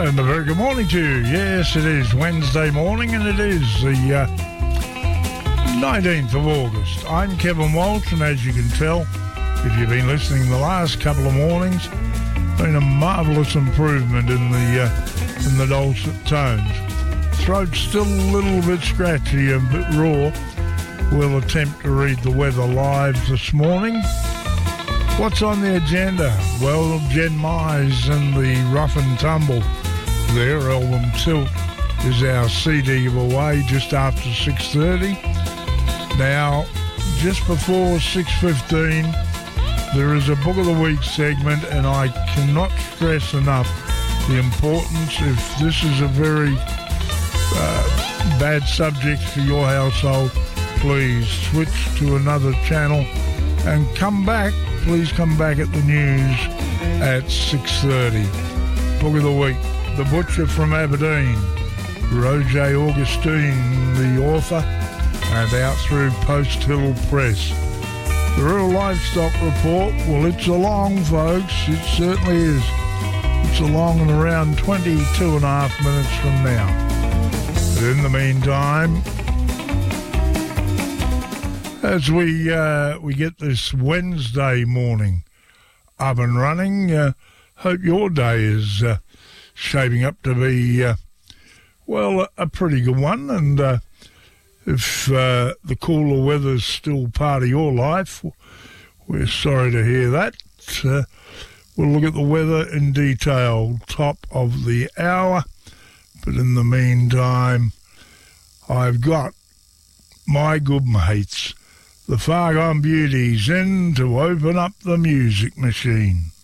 And a very good morning to you. Yes, it is Wednesday morning, and it is the 19th of August. I'm Kevin Walsh, and as you can tell, if you've been listening the last couple of mornings, been a marvellous improvement in the dulcet tones. Throat's still a little bit scratchy and a bit raw. We'll attempt to read the weather live this morning. What's on the agenda? Well, Jen Mize and the Rough and Tumble. Their album Tilt is our CD giveaway just after 6:30. Now, just before 6:15, there is a Book of the Week segment, and I cannot stress enough the importance, if this is a very bad subject for your household, please switch to another channel and come back. Please come back at the news at 6:30. Book of the Week, The Butcher from Aberdeen, Roger Augustine, the author, and out through Post Hill Press. The Rural Livestock Report, well, it's along, folks. It certainly is. It's along in around 22 and a half minutes from now. But in the meantime, as we get this Wednesday morning up and running, hope your day is shaping up to be, well, a pretty good one. And if the cooler weather's still part of your life, we're sorry to hear that. We'll look at the weather in detail, top of the hour. But in the meantime, I've got my good mates, the Far Gone Beauties, in to open up the music machine.